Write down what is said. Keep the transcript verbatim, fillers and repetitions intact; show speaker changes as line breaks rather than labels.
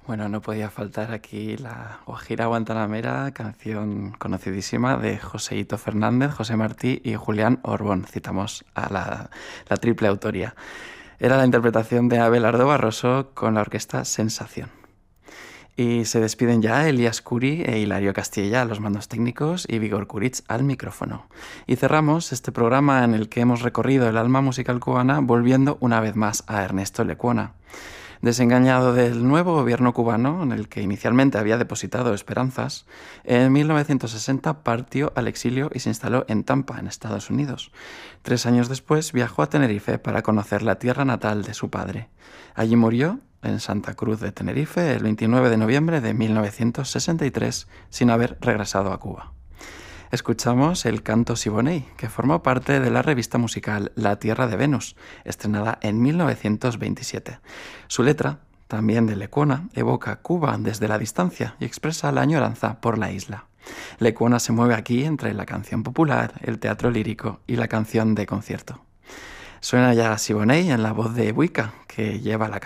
Bueno, no podía faltar aquí la Guajira Guantanamera, canción conocidísima de Joseito Fernández, José Martí y Julián Orbón. Citamos a la, la triple autoría. Era la interpretación de Abelardo Barroso con la orquesta Sensación. Y se despiden ya Elías Curi e Hilario Castilla a los mandos técnicos y Vigor Curitz al micrófono. Y cerramos este programa en el que hemos recorrido el alma musical cubana volviendo una vez más a Ernesto Lecuona. Desengañado del nuevo gobierno cubano, en el que inicialmente había depositado esperanzas, en mil novecientos sesenta partió al exilio y se instaló en Tampa, en Estados Unidos. Tres años después viajó a Tenerife para conocer la tierra natal de su padre. Allí murió, en Santa Cruz de Tenerife, el veintinueve de noviembre de mil novecientos sesenta y tres, sin haber regresado a Cuba. Escuchamos el canto Siboney, que formó parte de la revista musical La Tierra de Venus, estrenada en mil novecientos veintisiete. Su letra, también de Lecuona, evoca Cuba desde la distancia y expresa la añoranza por la isla. Lecuona se mueve aquí entre la canción popular, el teatro lírico y la canción de concierto. Suena ya Siboney en la voz de Buica, que lleva la canción.